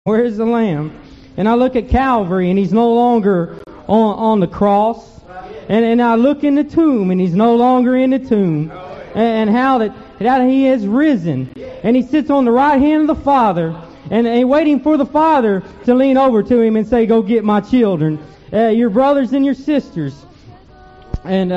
Where is the Lamb? And I look at Calvary, and He's no longer on the cross. And I look in the tomb, and He's no longer in the tomb. And how that He has risen. And He sits on the right hand of the Father, and waiting for the Father to lean over to Him and say, "Go get my children, your brothers and your sisters." And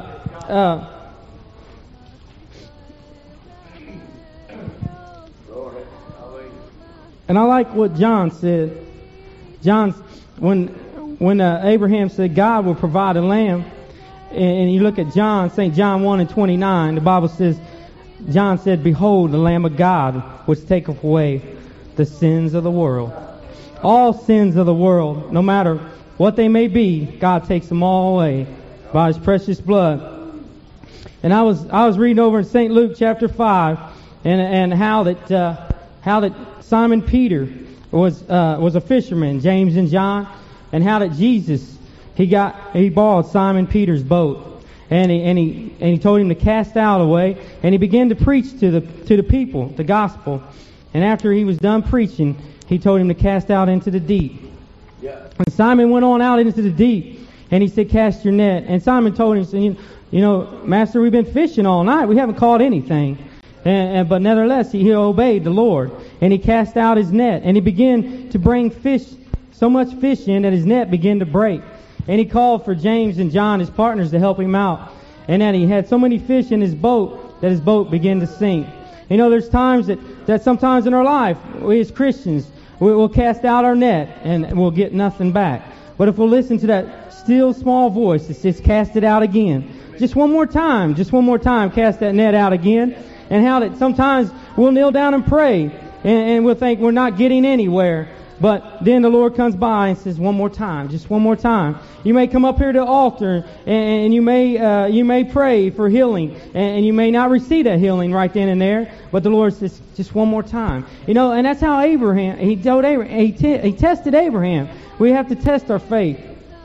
and I like what John said. John, when Abraham said God will provide a lamb, and you look at John, St. John 1:29, the Bible says, John said, "Behold, the Lamb of God, which taketh away the sins of the world." All sins of the world, no matter what they may be, God takes them all away by His precious blood. And I was reading over in St. Luke chapter 5, and how that Simon Peter was a fisherman, James and John, and how that Jesus he borrowed Simon Peter's boat, and he told him to cast out away, and he began to preach to the people the gospel. And after he was done preaching, he told him to cast out into the deep. Yeah. And Simon went on out into the deep, and he said, "Cast your net." And Simon told him, "You know, Master, we've been fishing all night. We haven't caught anything." But nevertheless, he obeyed the Lord, and he cast out his net, and he began to bring fish, so much fish in that his net began to break. And he called for James and John, his partners, to help him out. And that he had so many fish in his boat that his boat began to sink. You know, there's times that sometimes in our life, we as Christians, we'll cast out our net and we'll get nothing back. But if we'll listen to that still small voice that says, "Cast it out again," just one more time, cast that net out again. And how that sometimes we'll kneel down and pray, and we'll think we're not getting anywhere. But then the Lord comes by and says, "One more time, just one more time." You may come up here to the altar, and you may pray for healing, and you may not receive that healing right then and there. But the Lord says, "Just one more time." You know, and that's how Abraham. He told Abraham. He tested Abraham. We have to test our faith.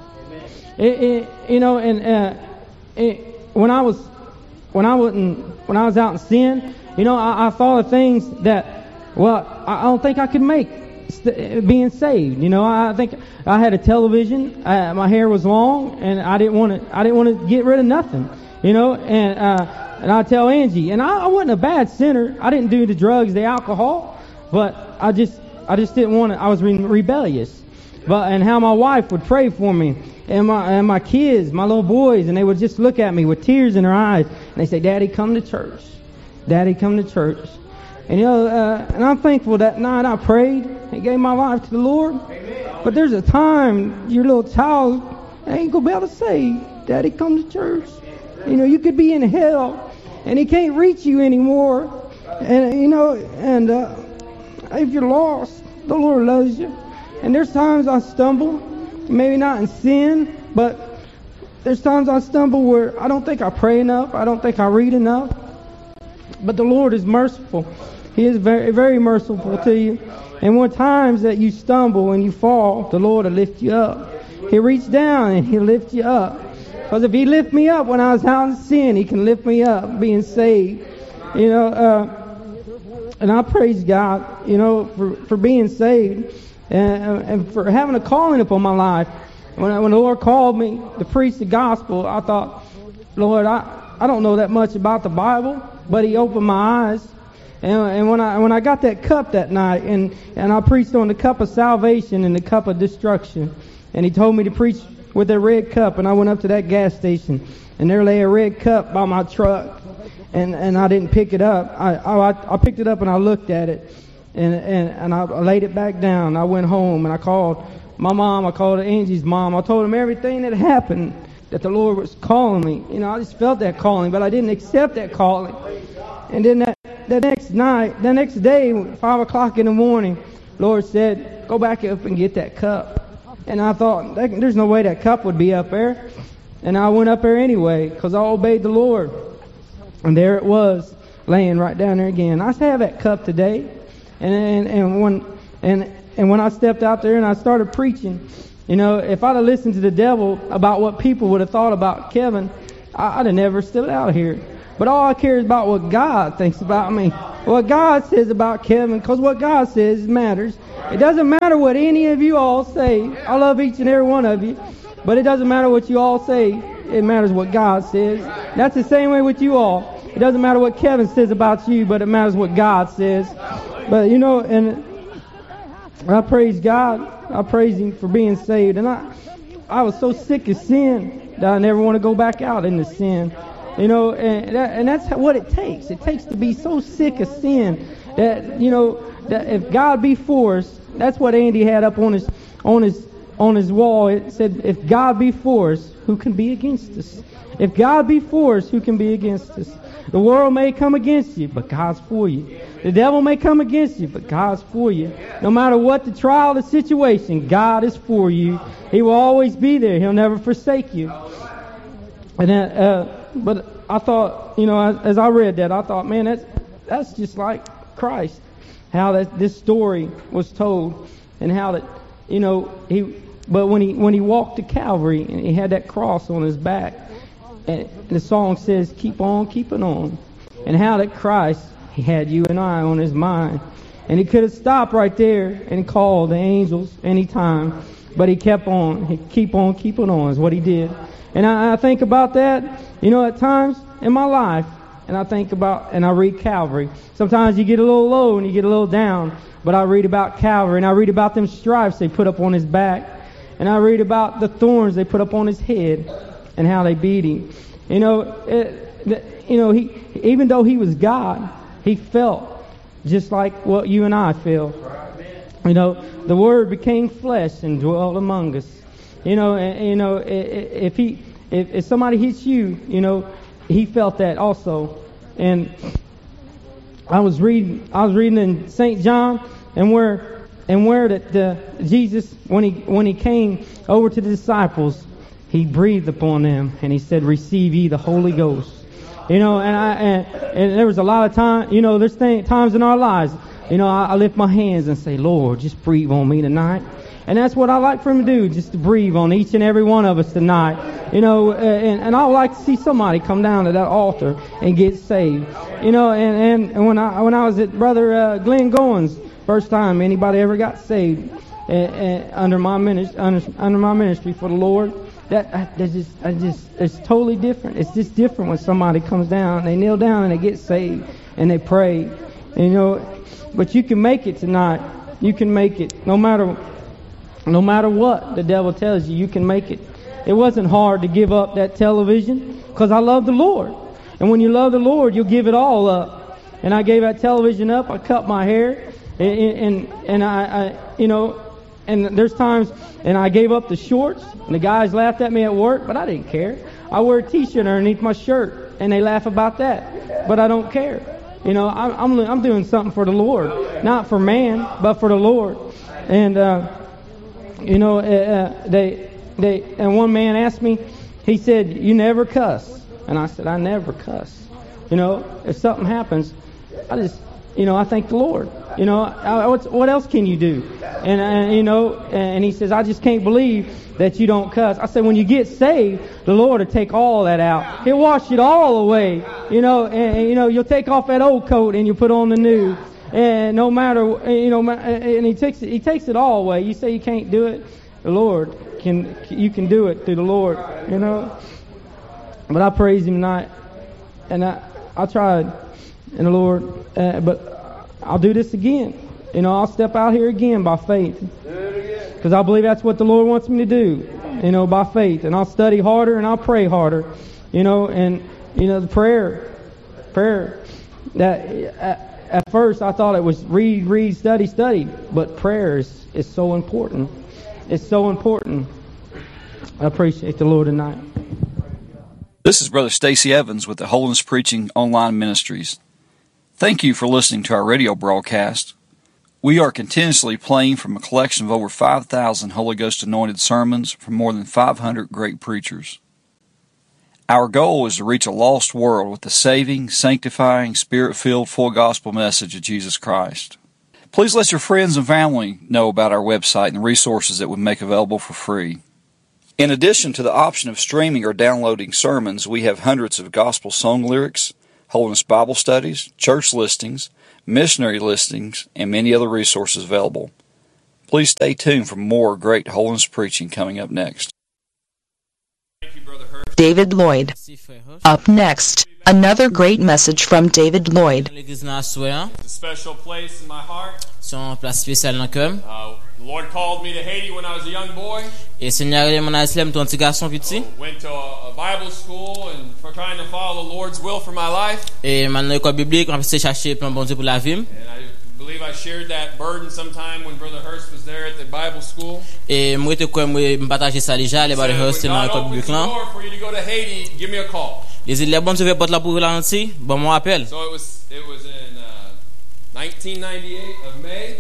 When I was out in sin, you know, I thought of things that, well, I don't think I could make being saved. You know, I think I had a television, my hair was long, and I didn't want to get rid of nothing. You know, and I tell Angie, and I wasn't a bad sinner. I didn't do the drugs, the alcohol, but I just didn't want to. I was rebellious. And how my wife would pray for me, and my kids, my little boys, and they would just look at me with tears in their eyes, and they say, "Daddy, come to church. Daddy, come to church." And you know, and I'm thankful that night I prayed and gave my life to the Lord. Amen. But there's a time your little child ain't gonna be able to say, "Daddy, come to church." You know, you could be in hell, and he can't reach you anymore. And you know, and if you're lost, the Lord loves you. And there's times I stumble, maybe not in sin, but there's times I stumble where I don't think I pray enough, I don't think I read enough. But the Lord is merciful. He is very, very merciful to you. And when times that you stumble and you fall, the Lord will lift you up. He'll reach down and He'll lift you up. Because if He lifted me up when I was out in sin, He can lift me up being saved. You know, and I praise God, you know, for being saved. And for having a calling upon my life. When the Lord called me to preach the gospel, I thought, Lord, I don't know that much about the Bible, but He opened my eyes. And when I got that cup that night, and I preached on the cup of salvation and the cup of destruction, and He told me to preach with a red cup, and I went up to that gas station, and there lay a red cup by my truck, and I didn't pick it up. I picked it up and I looked at it. And I laid it back down. I went home and I called my mom. I called Angie's mom. I told them everything that happened, that the Lord was calling me. You know, I just felt that calling, but I didn't accept that calling. And then that next day, 5 o'clock in the morning, Lord said, "Go back up and get that cup." And I thought, there's no way that cup would be up there. And I went up there anyway, because I obeyed the Lord. And there it was, laying right down there again. I have that cup today. And when I stepped out there and I started preaching, you know, if I'd have listened to the devil about what people would have thought about Kevin, I'd have never stepped out here. But all I care is about what God thinks about me, what God says about Kevin, because what God says matters. It doesn't matter what any of you all say. I love each and every one of you. But it doesn't matter what you all say. It matters what God says. That's the same way with you all. It doesn't matter what Kevin says about you, but it matters what God says. But, you know, and I praise God. I praise Him for being saved. And I was so sick of sin that I never want to go back out into sin. You know, and that's what it takes. It takes to be so sick of sin that, you know, that if God be for us, that's what Andy had up on his wall. It said, if God be for us, who can be against us? If God be for us, who can be against us? The world may come against you, but God's for you. The devil may come against you, but God's for you. No matter what the trial, the situation, God is for you. He will always be there. He'll never forsake you. And but I thought, you know, as I read that, I thought, man, that's just like Christ. How this story was told, and how that, you know, but when he walked to Calvary and he had that cross on his back, and the song says, keep on keeping on. And how that Christ, He had you and I on His mind. And He could have stopped right there and called the angels anytime, but He kept on. He keep on keeping on is what He did. And I think about that, you know, at times in my life, and I think about, and I read Calvary. Sometimes you get a little low and you get a little down, but I read about Calvary, and I read about them stripes they put up on His back, and I read about the thorns they put up on His head, and how they beat Him. You know, He, even though He was God, He felt just like what you and I feel. You know, the Word became flesh and dwelled among us. You know, and, you know, if somebody hits you, you know, He felt that also. And I was reading in St. John, and where that Jesus, when he came over to the disciples, He breathed upon them and He said, "Receive ye the Holy Ghost." You know, and there was a lot of time. You know, there's times in our lives. You know, I lift my hands and say, "Lord, just breathe on me tonight." And that's what I like for Him to do, just to breathe on each and every one of us tonight. You know, and I would like to see somebody come down to that altar and get saved. You know, and when I was at Brother Glenn Goins, first time anybody ever got saved under my ministry for the Lord, it's totally different. It's just different when somebody comes down, they kneel down and they get saved and they pray. And, you know, but you can make it tonight. You can make it no matter what the devil tells you. You can make it. It wasn't hard to give up that television because I love the Lord. And when you love the Lord, you'll give it all up. And I gave that television up. I cut my hair, and I you know, and there's times, and I gave up the shorts, and the guys laughed at me at work, but I didn't care. I wear a T-shirt underneath my shirt, and they laugh about that, but I don't care. You know, I'm doing something for the Lord, not for man, but for the Lord. And you know, and one man asked me, he said, "You never cuss?" And I said, "I never cuss." You know, if something happens, I thank the Lord. You know, what else can you do? And you know, and he says, "I just can't believe that you don't cuss." I said, when you get saved, the Lord will take all that out. He'll wash it all away. You know, and you know, you'll take off that old coat and you put on the new. And no matter, you know, and He takes it all away. You say you can't do it, the Lord you can do it through the Lord. You know. But I praise Him tonight, and I tried in the Lord, but I'll do this again. You know, I'll step out here again by faith, because I believe that's what the Lord wants me to do. You know, by faith, and I'll study harder and I'll pray harder. You know, and you know, the prayer that at first I thought it was read, study, but prayer is so important. It's so important. I appreciate the Lord tonight. This is Brother Stacy Evans with the Holiness Preaching Online Ministries. Thank you for listening to our radio broadcast. We are continuously playing from a collection of over 5,000 Holy Ghost anointed sermons from more than 500 great preachers. Our goal is to reach a lost world with the saving, sanctifying, Spirit-filled, full gospel message of Jesus Christ. Please let your friends and family know about our website and the resources that we make available for free. In addition to the option of streaming or downloading sermons, we have hundreds of gospel song lyrics, Holiness Bible studies, church listings, missionary listings, and many other resources available. Please stay tuned for more great holiness preaching coming up next. Thank you, Brother Hurst. David Lloyd. Up next, another great message from David Lloyd. It's a special place in my heart. The Lord called me to Haiti when I was a young boy. Went to a Bible school and for trying to follow the Lord's will for my life. And I believe I shared that burden sometime when Brother Hurst was there at the Bible school. When God opens the door for you to go to Haiti, give me a call. So it was in 1998 of May.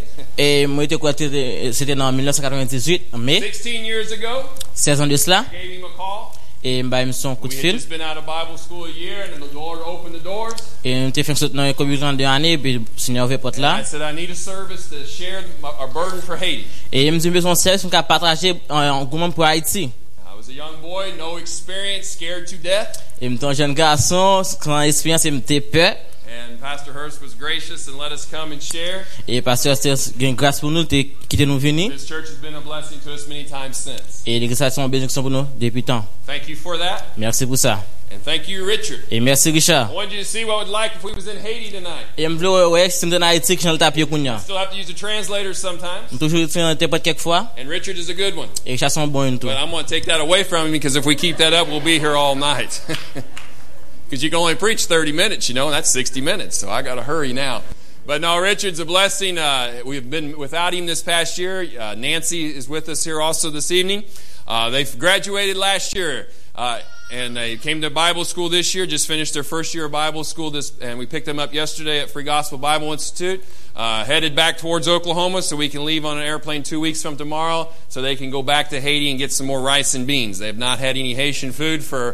16 years ago. 16 ans de cela. Gave him a call. Et m'a mis son coup de fil. We had just been out of Bible school a year and the Lord opened the doors. Et nous t'ai fait dans l'école biblique de année puis le Seigneur ouvert porte là. I said I need a service to share our burden for Haiti. Et il me dit besoin de service pour partager un gourmand pour Haïti. I was a young boy, no experience, scared to death. Et me un jeune garçon, sans expérience, il me t'ai peur. And Pastor Hurst was gracious and let us come and share. Et pasteur Hurst a grâce pour nous de quitter nous venir. This church has been a blessing to us many times since. Et l'église a été une bénédiction pour nous depuis tant. Thank you for that. Merci pour ça. And thank you, Richard. Et merci Richard. I wanted you to see what it would like if we was in Haiti tonight. Et me voulais ouais si me dans Haïti que j'en tapé kounya. Still have to use a translator sometimes. Toujours faire interprète quelquefois. And Richard is a good one. Et Richard sont bon tout. But I'm going to take that away from him because if we keep that up, we'll be here all night. Because you can only preach 30 minutes, you know, and that's 60 minutes. So I got to hurry now. But no, Richard's a blessing. We've been without him this past year. Nancy is with us here also this evening. They've graduated last year. And they came to Bible school this year, just finished their first year of Bible school, and we picked them up yesterday at Free Gospel Bible Institute, headed back towards Oklahoma so we can leave on an airplane 2 weeks from tomorrow so they can go back to Haiti and get some more rice and beans. They have not had any Haitian food for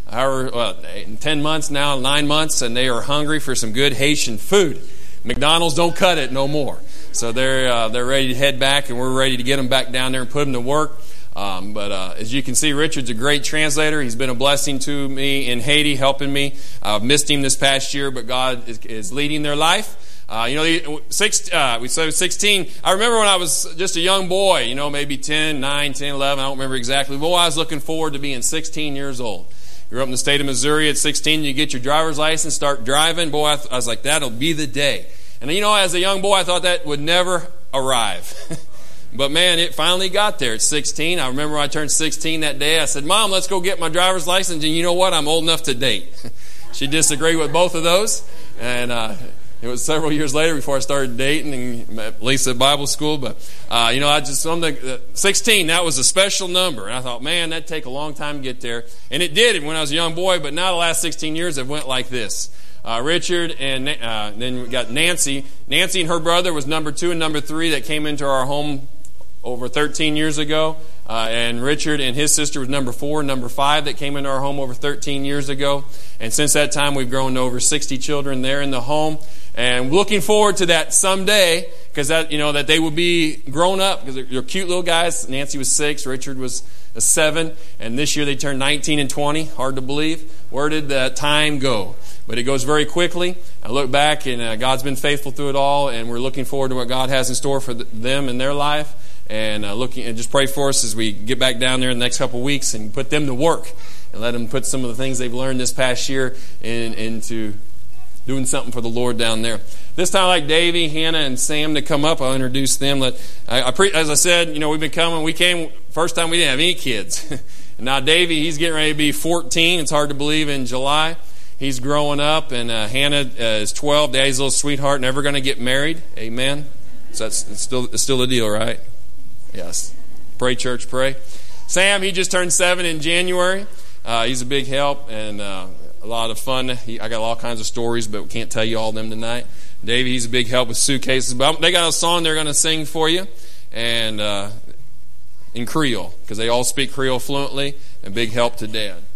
10 months now, 9 months, and they are hungry for some good Haitian food. McDonald's don't cut it no more. So they're ready to head back, and we're ready to get them back down there and put them to work. But as you can see, Richard's a great translator. He's been a blessing to me in Haiti, helping me. I've missed him this past year, but God is leading their life. We said 16. I remember when I was just a young boy, maybe 10, 11, I don't remember exactly. Boy, I was looking forward to being 16 years old. Grew up in the state of Missouri at 16. You get your driver's license, start driving. Boy, I was like, that'll be the day. And as a young boy, I thought that would never arrive. But man, it finally got there at 16. I remember when I turned 16 that day, I said, Mom, let's go get my driver's license. And you know what? I'm old enough to date. She disagreed with both of those. And it was several years later before I started dating and met Lisa at Bible school. But, 16, that was a special number. And I thought, man, that'd take a long time to get there. And it did when I was a young boy. But now the last 16 years, it went like this. Richard and then we got Nancy. Nancy and her brother was number 2 and number 3 that came into our home over 13 years ago. And Richard and his sister was number 4 and number 5 that came into our home over 13 years ago. And since that time, we've grown to over 60 children there in the home. And looking forward to that someday, because that they will be grown up, because they're cute little guys. Nancy was 6, Richard was 7, and this year they turned 19 and 20. Hard to believe. Where did the time go? But it goes very quickly. I look back, and God's been faithful through it all, and we're looking forward to what God has in store for them and their life. And just pray for us as we get back down there in the next couple of weeks and put them to work and let them put some of the things they've learned this past year into doing something for the Lord down there. This time, I'd like Davey, Hannah, and Sam to come up. I'll introduce them. As I said, we've been coming. We came first time we didn't have any kids. And now Davey, he's getting ready to be 14. It's hard to believe in July. He's growing up, and Hannah is 12. Daddy's a little sweetheart, never going to get married. Amen. So it's still the deal, right? Yes. Pray, church, pray. Sam, he just turned 7 in January. He's a big help and a lot of fun. I got all kinds of stories, but we can't tell you all of them tonight. Davey, he's a big help with suitcases. But they got a song they're going to sing for you, and in Creole, because they all speak Creole fluently, and big help to Dad.